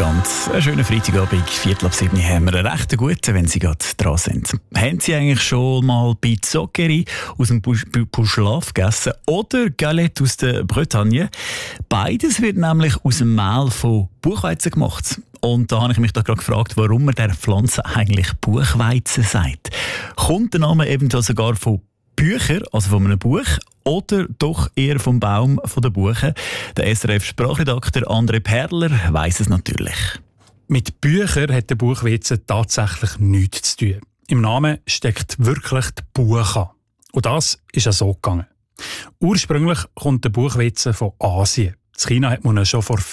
ganz einen schönen Freitagabend, 6:45 haben wir einen recht guten, wenn Sie gerade dran sind. Haben Sie eigentlich schon mal Pizzoccheri aus dem Puschlaf gegessen oder Galette aus der Bretagne? Beides wird nämlich aus dem Mehl von Buchweizen gemacht. Und da habe ich mich gerade gefragt, warum man der Pflanze eigentlich Buchweizen sagt. Kommt der Name eventuell sogar von Bücher, also von einem Buch, oder doch eher vom Baum von der Buche? Der SRF-Sprachredakteur André Perler weiss es natürlich. Mit Büchern hat der Buchweizen tatsächlich nichts zu tun. Im Namen steckt wirklich die Buche. Und das ist ja so gegangen. Ursprünglich kommt der Buchweizen von Asien. In China hat man ihn schon vor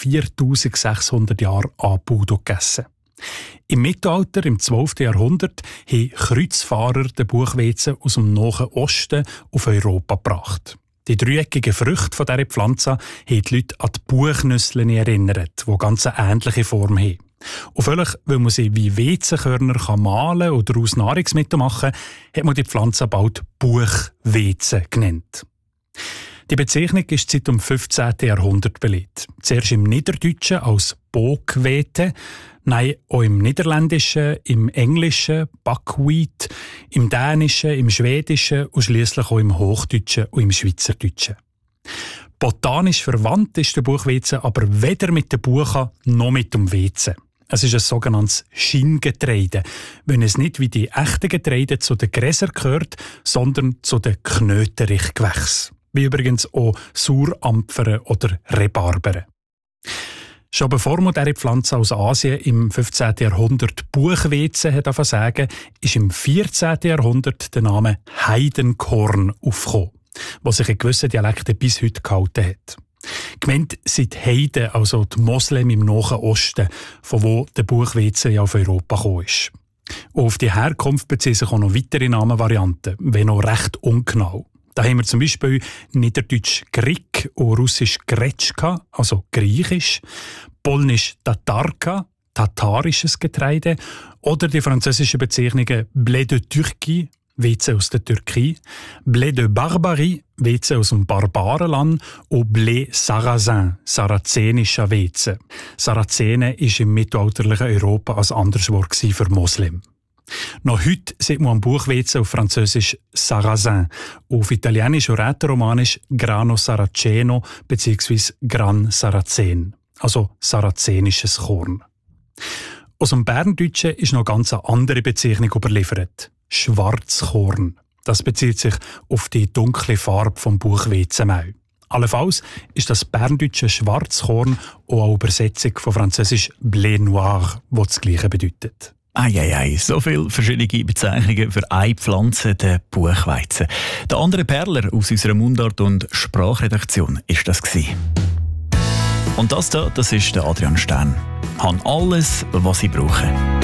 4600 Jahren angebaut gegessen. Im Mittelalter, im 12. Jahrhundert, haben Kreuzfahrer den Buchweizen aus dem Nahen Osten auf Europa gebracht. Die dreieckigen Früchte von dieser Pflanze haben die Leute an die Buchnüsse erinnert, die ganz eine ähnliche Form haben. Und vielleicht, weil man sie wie Weizenkörner mahlen oder aus Nahrungsmitteln machen kann, hat man die Pflanze bald Buchweizen genannt. Die Bezeichnung ist seit dem 15. Jahrhundert belegt. Zuerst im Niederdeutschen als Bockbeete, nein, auch im Niederländischen, im Englischen, Buckwheat, im Dänischen, im Schwedischen und schliesslich auch im Hochdeutschen und im Schweizerdeutschen. Botanisch verwandt ist der Buchweizen aber weder mit der Buche noch mit dem Weizen. Es ist ein sogenanntes Schiengetreide, wenn es nicht wie die echten Getreide zu den Gräsern gehört, sondern zu den Knöterichgewächsen. Wie übrigens auch Surampfern oder Rhabarberen. Schon bevor man diese Pflanze aus Asien im 15. Jahrhundert Buchweizen hat sagen, ist im 14. Jahrhundert der Name Heidenkorn aufgekommen, was sich in gewissen Dialekten bis heute gehalten hat. Gemeint sind Heiden, also die Moslem im Nahen Osten, von wo der Buchweizen ja auf Europa gekommen ist. Und auf die Herkunft beziehen sich auch noch weitere Namenvarianten, wenn auch recht ungenau. Da haben wir zum Beispiel Niederdeutsch Grik und Russisch Gretschka, also griechisch, Polnisch Tatarka, tatarisches Getreide, oder die französischen Bezeichnungen Blé de Turquie, Weizen aus der Türkei, Blé de Barbarie, Weizen aus dem Barbarenland und Blé Sarrasin, sarazenischer Weizen. Sarazene war im mittelalterlichen Europa ein anderes Wort für Moslem. Noch heute sieht man am Buchweizen auf Französisch Sarrasin, auf Italienisch und Rätoromanisch Grano Saraceno bzw. Gran Sarazen, also sarazenisches Korn. Aus dem Berndeutschen ist noch ganz eine andere Bezeichnung überliefert: Schwarzkorn. Das bezieht sich auf die dunkle Farbe vom Buchweizenmehl. Allenfalls ist das berndeutsche Schwarzkorn auch eine Übersetzung von französisch Blé Noir, das das Gleiche bedeutet. So viele verschiedene Bezeichnungen für eine Pflanze, den Buchweizen. Der André Perler aus unserer Mundart- und Sprachredaktion ist das gewesen. Und das ist der Adrian Stern. Haben alles, was ich brauche.